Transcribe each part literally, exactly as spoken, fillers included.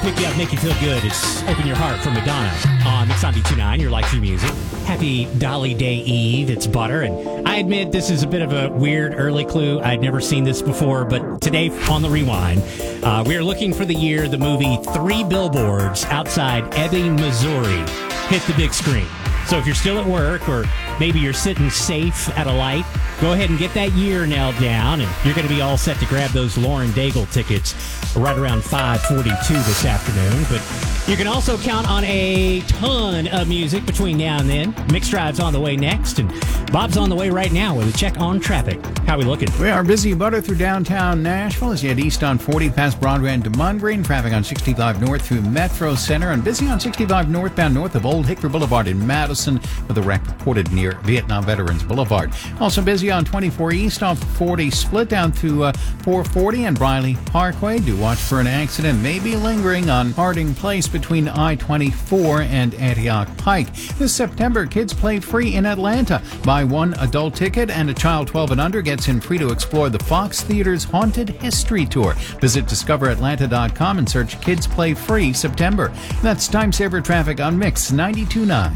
Pick you up, make you feel good. It's Open Your Heart from Madonna on Mix ninety-two point nine, your life, your music. Happy Dolly Day Eve. It's Butter. And I admit this is a bit of a weird early clue. I'd never seen this before, but today on the Rewind, uh, we are looking for the year the movie Three Billboards Outside Ebbing, Missouri hit the big screen. So if you're still at work or maybe you're sitting safe at a light, go ahead and get that year nailed down, and you're going to be all set to grab those Lauren Daigle tickets right around five forty-two this afternoon. But you can also count on a ton of music between now and then. Mix Drive's on the way next, and Bob's on the way right now with a check on traffic. How we looking? We are busy, Butter, through downtown Nashville as you head east on forty past Broadway and DeMond Green. Traffic on sixty-five north through Metro Center, and busy on sixty-five northbound north of Old Hickory Boulevard in Madison with a wreck reported near Vietnam Veterans Boulevard. Also busy on twenty-four east off forty split down to uh, four forty and Briley Parkway. Do watch for an accident maybe lingering on Harding Place between I twenty-four and Antioch Pike. This September, kids play free in Atlanta. Buy one adult ticket and a child twelve and under gets in free to explore the Fox Theater's Haunted History Tour. Visit discover atlanta dot com and search Kids Play Free September. That's Time Saver Traffic on Mix ninety-two point nine.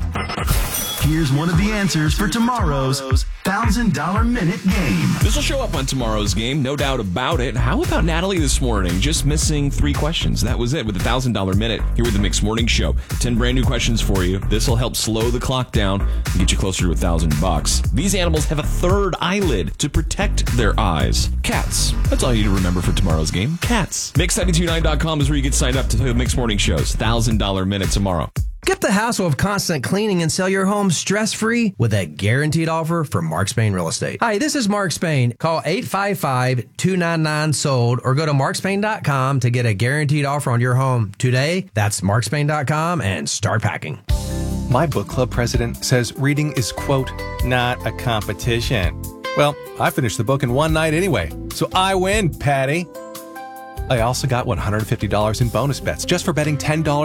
Here's one of the answers for tomorrow's one thousand dollar Minute game. This will show up on tomorrow's game, no doubt about it. How about Natalie this morning? Just missing three questions. That was it with the one thousand dollar Minute here with the Mix Morning Show. ten brand new questions for you. This will help slow the clock down and get you closer to one thousand bucks. These animals have a third eyelid to protect their eyes. Cats. That's all you need to remember for tomorrow's game. Cats. Mix nine two nine dot com is where you get signed up to the Mix Morning Show's one thousand dollar Minute tomorrow. Get the hassle of constant cleaning and sell your home stress-free with that guaranteed offer from Mark Spain Real Estate. Hi, this is Mark Spain. Call eight five five, two nine nine, sold or go to mark spain dot com to get a guaranteed offer on your home today. That's mark spain dot com and start packing. My book club president says reading is, quote, not a competition. Well, I finished the book in one night anyway, so I win, Patty. I also got one hundred fifty dollars in bonus bets just for betting ten dollars